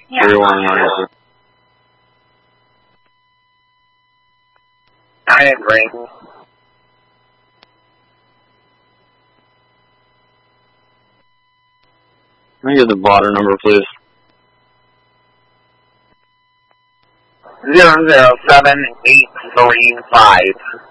Yeah. 3196. I agree. Can I get the blotter number, please? 007835.